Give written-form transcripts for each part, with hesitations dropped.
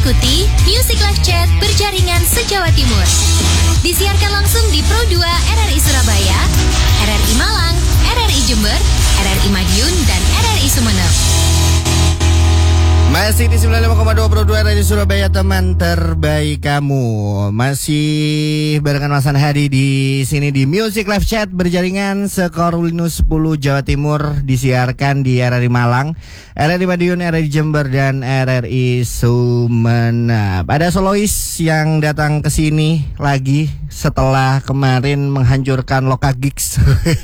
Ikuti Music Live Chat berjaringan se-Jawa Timur. Disiarkan langsung di Pro 2 RRI Surabaya, RRI Malang, RRI Jember, RRI Madiun, dan RRI Sumeneb. Masih di 95,2 Pro 2 RRI Surabaya, teman terbaik kamu. Masih barengan Mas Hadi di sini di Music Live Chat berjaringan Sekorwilnu 10 Jawa Timur, disiarkan di RRI Malang, RRI Madiun, RRI Jember, dan RRI Sumeneb. Ada solois yang datang ke sini lagi setelah kemarin menghancurkan Loka Gigs.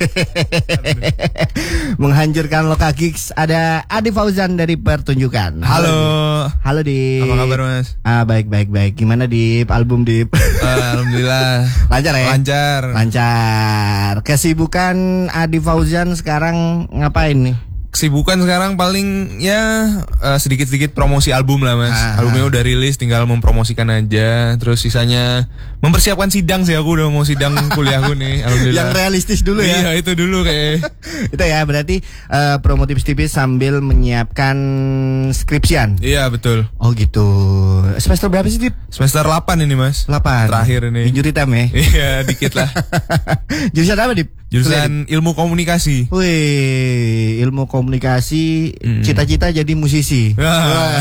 Menghancurkan Loka Gigs. Ada Adi Fauzan dari Pertunjukan. Halo Dip. Apa kabar Mas? Baik. Gimana Dip? Album Dip? Alhamdulillah. Lancar ya? Lancar. Kesibukan Adi Fauzan sekarang ngapain nih? Kesibukan sekarang paling ya sedikit-sedikit promosi album lah Mas. Albumnya udah rilis, tinggal mempromosikan aja. Terus sisanya mempersiapkan sidang sih, aku udah mau sidang kuliahku nih. Alhamdulillah. Yang realistis dulu ya. Iya, itu dulu kayak. Itu ya, berarti promo tipis-tipis sambil menyiapkan skripsian. Iya, betul. Oh gitu. Semester berapa sih Dip? Semester 8 ini Mas. 8. Terakhir ini. Injury time ya? Iya, dikit lah. Jurusan apa Dip? Jurusan ilmu komunikasi. Wih, ilmu komunikasi, cita-cita jadi musisi. Wah.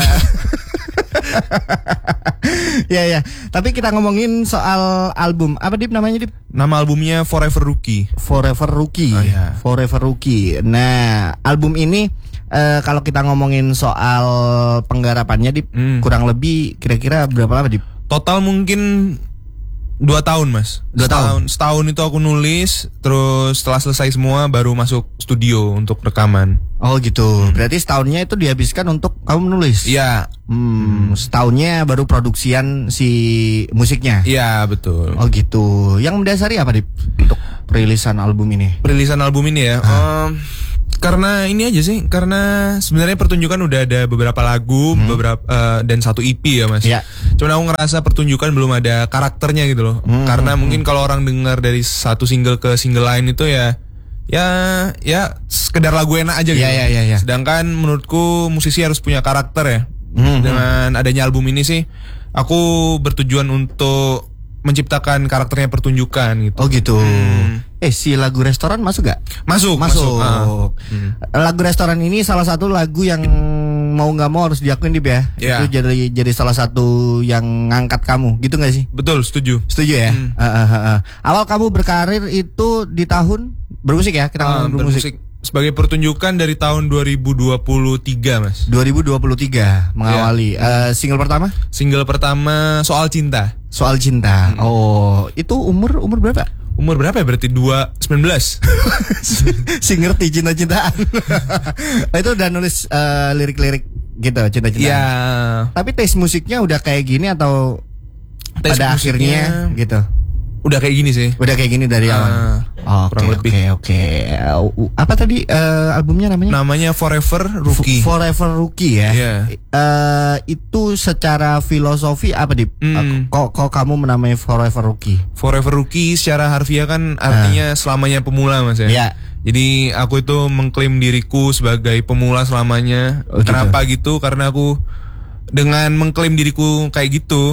Ya. Tapi kita ngomongin soal album. Apa Dip namanya Dip? Nama albumnya Forever Rookie. Forever Rookie. Oh, iya. Forever Rookie. Nah, album ini kalau kita ngomongin soal penggarapannya Dip, kurang lebih kira-kira berapa lama Dip? Total mungkin 2 tahun Mas. 2 tahun. Setahun itu aku nulis, terus setelah selesai semua baru masuk studio untuk rekaman. Oh gitu. Berarti setahunnya itu dihabiskan untuk kamu menulis? Iya. Setahunnya baru produksian si musiknya? Iya, betul. Oh gitu. Yang mendasari apa Dip untuk perilisan album ini? Perilisan album ini ya. Karena ini aja sih, karena sebenarnya Pertunjukan udah ada beberapa lagu, dan 1 EP ya Mas. Ya. Cuman aku ngerasa Pertunjukan belum ada karakternya gitu loh. Karena mungkin kalau orang dengar dari satu single ke single lain itu ya sekedar lagu enak aja gitu. Ya. Sedangkan menurutku musisi harus punya karakter ya. Dengan adanya album ini sih, aku bertujuan untuk menciptakan karakternya Pertunjukan gitu. Oh gitu. Si lagu restoran masuk gak? Masuk. Lagu restoran ini salah satu lagu yang mau nggak mau harus diakuin Dip ya. Yeah. Itu jadi salah satu yang ngangkat kamu, gitu nggak sih? Betul, setuju. Setuju ya. Awal kamu berkarir itu di tahun bermusik ya? Kita ngomong bermusik. Sebagai Pertunjukan dari tahun 2023 Mas. 2023 mengawali. Single pertama? Single pertama Soal Cinta. Soal Cinta. Oh, itu umur berapa? Umur berapa ya? Berarti 19. Si ngerti cinta-cintaan. Itu udah nulis lirik-lirik gitu, cinta-cintaan. Iya. Tapi taste musiknya udah kayak gini atau Taste pada musiknya akhirnya gitu? Udah kayak gini sih. Udah kayak gini dari awal. Kurang lebih. Oke. Apa tadi albumnya namanya? Namanya Forever Rookie. Forever Rookie ya. Iya. Itu secara filosofi apa Dip? Kok kamu menamai Forever Rookie? Forever Rookie secara harfiah kan artinya selamanya pemula Mas ya. Iya. Jadi aku itu mengklaim diriku sebagai pemula selamanya. Oh, Kenapa gitu? Karena aku dengan mengklaim diriku kayak gitu,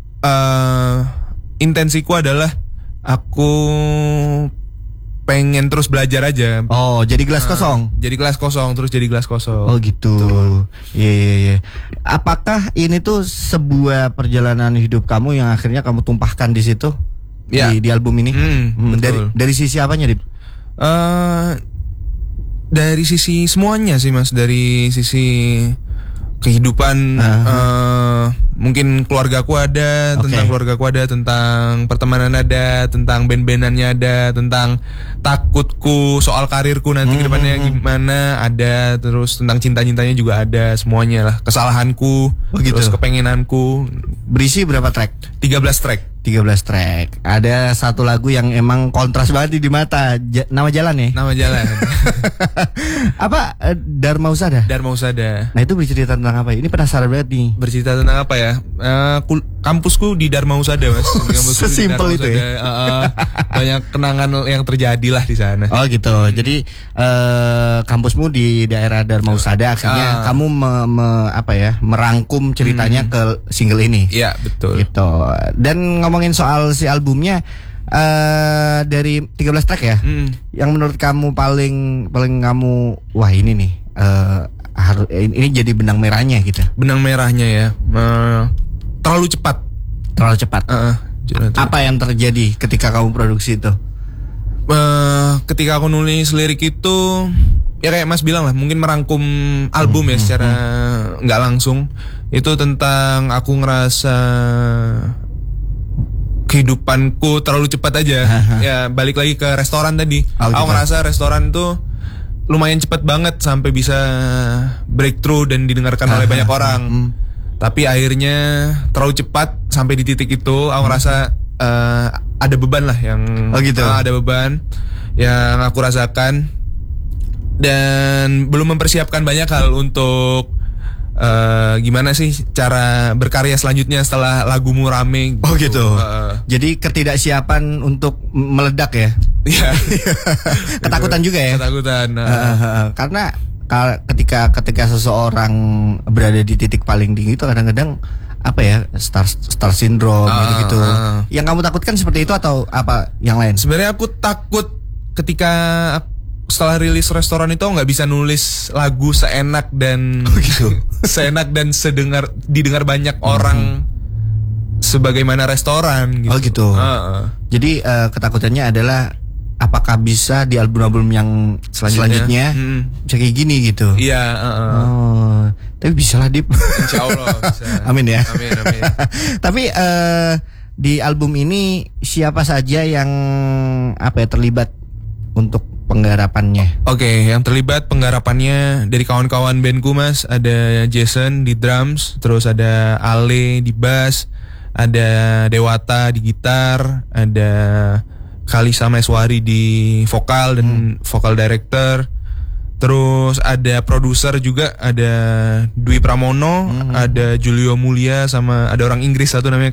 intensiku adalah aku pengen terus belajar aja. Oh, jadi gelas kosong. Jadi gelas kosong, terus jadi gelas kosong. Oh gitu. Iya. Apakah ini tuh sebuah perjalanan hidup kamu yang akhirnya kamu tumpahkan di situ? Ya. Di album ini? Dari sisi apanya, Dip? Dari sisi semuanya sih Mas. Dari sisi kehidupan, mungkin keluargaku ada, tentang keluargaku ada, tentang pertemanan ada, tentang band-bandannya ada, tentang takutku soal karirku nanti ke depannya gimana ada, terus tentang cinta-cintanya juga ada, semuanya lah, kesalahanku, terus kepengenanku. Berisi berapa track? 13 track. 13 track. Ada satu lagu yang emang kontras banget di mata. Nama jalan ya? Nama jalan. Apa? Dharma Usada? Dharma Usada. Nah itu bercerita tentang apa? Ini penasaran banget nih. Bercerita tentang apa ya? kampusku di Dharma Husada, Mas. Sesimpel itu ya. Banyak kenangan yang terjadi lah di sana. Oh gitu. Jadi kampusmu di daerah Dharma Husada, akhirnya kamu merangkum ceritanya ke single ini. Iya, betul. Gitu. Dan ngomongin soal si albumnya, dari 13 track ya, yang menurut kamu paling kamu wah ini nih ini jadi benang merahnya gitu. Benang merahnya ya. Terlalu cepat. Apa yang terjadi ketika kamu produksi itu? Ketika aku nulis lirik itu, ya kayak Mas bilang lah, mungkin merangkum album ya secara nggak langsung. Itu tentang aku ngerasa kehidupanku terlalu cepat aja. Ya balik lagi ke restoran tadi. Aku ngerasa restoran tuh lumayan cepat banget sampai bisa breakthrough dan didengarkan oleh banyak orang. Tapi akhirnya terlalu cepat sampai di titik itu. Aku ngerasa ada beban lah yang ada beban yang aku rasakan, dan belum mempersiapkan banyak hal untuk gimana sih cara berkarya selanjutnya setelah lagumu rame. Oh gitu. Jadi ketidaksiapan untuk meledak ya. Iya. Ketakutan juga ya. Ketakutan. Karena ketika seseorang berada di titik paling tinggi itu kadang-kadang apa ya, star syndrome gitu. Yang kamu takutkan seperti itu atau apa yang lain? Sebenarnya aku takut ketika setelah rilis restoran itu nggak bisa nulis lagu seenak dan seenak dan didengar banyak orang sebagaimana restoran gitu. Oh gitu. Jadi ketakutannya adalah apakah bisa di album-album yang selanjutnya bisa kayak gini gitu. Iya. Tapi bisa lah, Dip. Insya Allah bisa. Amin ya. Amin. Tapi di album ini siapa saja yang terlibat untuk penggarapannya? Oke, yang terlibat penggarapannya dari kawan-kawan bandku, Mas. Ada Jason di drums, terus ada Ale di bass, ada Dewata di gitar, ada Kalisa Meswari di vokal dan vokal director. Terus ada produser juga, ada Dwi Pramono, ada Julio Mulia, sama ada orang Inggris satu namanya